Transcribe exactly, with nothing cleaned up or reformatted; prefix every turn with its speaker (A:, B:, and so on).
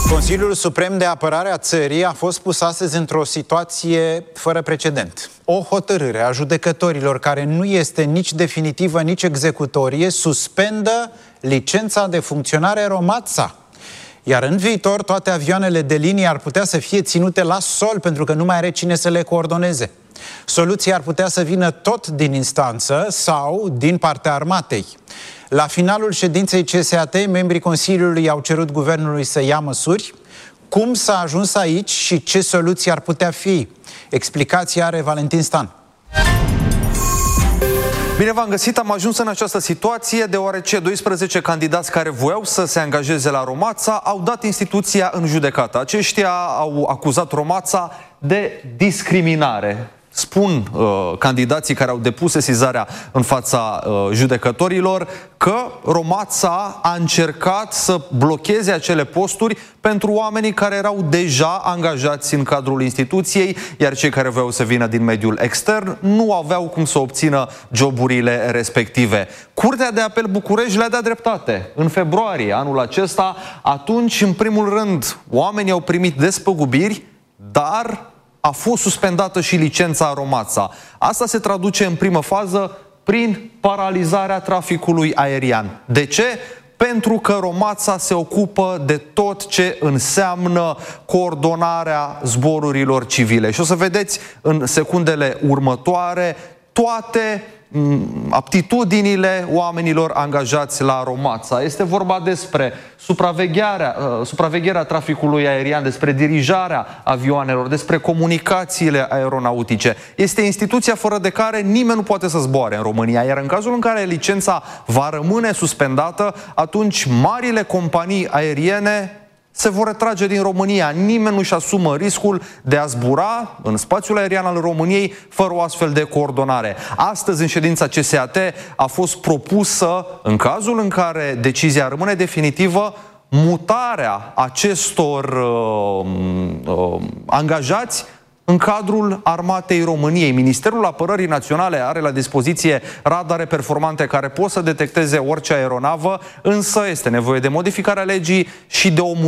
A: Consiliul Suprem de Apărare a țării a fost pus astăzi într-o situație fără precedent. O hotărâre a judecătorilor care nu este nici definitivă, nici executorie, suspendă licența de funcționare Romața. Iar în viitor, toate avioanele de linie ar putea să fie ținute la sol, pentru că nu mai are cine să le coordoneze. Soluția ar putea să vină tot din instanță sau din partea armatei. La finalul ședinței C S A T, membrii Consiliului au cerut guvernului să ia măsuri. Cum s-a ajuns aici și ce soluții ar putea fi? Explicația are Valentin Stan.
B: Bine v-am găsit, am ajuns în această situație deoarece doisprezece candidați care voiau să se angajeze la Romața au dat instituția în judecată. Aceștia au acuzat Romața de discriminare. Spun uh, candidații care au depus sesizarea în fața uh, judecătorilor că Romața a încercat să blocheze acele posturi pentru oamenii care erau deja angajați în cadrul instituției, iar cei care voiau să vină din mediul extern nu aveau cum să obțină joburile respective. Curtea de Apel București le-a dat dreptate. În februarie anul acesta, atunci, în primul rând, oamenii au primit despăgubiri, dar a fost suspendată și licența Romața. Asta se traduce în primă fază prin paralizarea traficului aerian. De ce? Pentru că Romața se ocupă de tot ce înseamnă coordonarea zborurilor civile. Și o să vedeți în secundele următoare toate aptitudinile oamenilor angajați la Romața. Este vorba despre supravegherea, uh, supravegherea traficului aerian, despre dirijarea avioanelor, despre comunicațiile aeronautice. Este instituția fără de care nimeni nu poate să zboare în România, iar în cazul în care licența va rămâne suspendată, atunci marile companii aeriene se vor retrage din România. Nimeni nu-și asumă riscul de a zbura în spațiul aerian al României fără o astfel de coordonare. Astăzi, în ședința C S A T, a fost propusă, în cazul în care decizia rămâne definitivă, mutarea acestor uh, uh, angajați în cadrul Armatei României. Ministerul Apărării Naționale are la dispoziție radare performante care pot să detecteze orice aeronavă, însă este nevoie de modificarea legii și de o